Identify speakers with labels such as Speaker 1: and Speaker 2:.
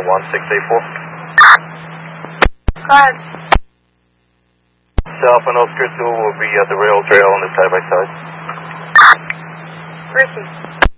Speaker 1: 1684.
Speaker 2: Go ahead.
Speaker 1: South on Oscar 2 will be at the rail trail on the side by side.
Speaker 2: Ricky.